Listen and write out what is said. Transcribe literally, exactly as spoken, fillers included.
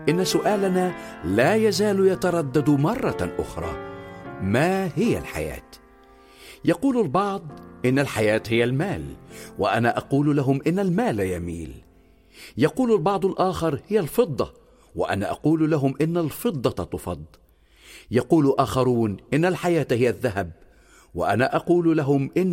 إن سؤالنا لا يزال يتردد مرة أخرى: ما هي الحياة؟ يقول البعض إن الحياة هي المال، وأنا أقول لهم إن المال يميل. يقول البعض الآخر هي الفضة، وأنا أقول لهم إن الفضة تفض. يقول آخرون إن الحياة هي الذهب، وأنا أقول لهم إن